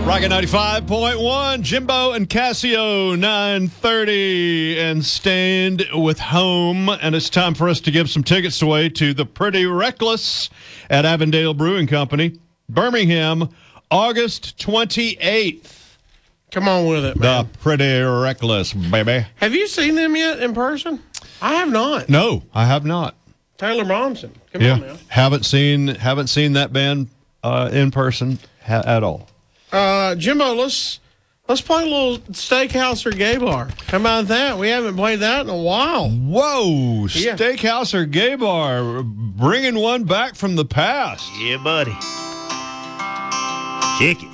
Rocket 95.1, Jimbo and Casio, 9:30, and Stand with Home. And it's time for us to give some tickets away to the Pretty Reckless at Avondale Brewing Company, Birmingham, August 28th. Come on with it, man. The Pretty Reckless, baby. Have you seen them yet in person? I have not. No, I have not. Taylor Momsen. Come on now. Haven't seen that band in person at all. Jimbo, let's play a little Steakhouse or Gay Bar. How about that? We haven't played that in a while. Whoa, Yeah. Steakhouse or Gay Bar, bringing one back from the past. Yeah, buddy. Check it.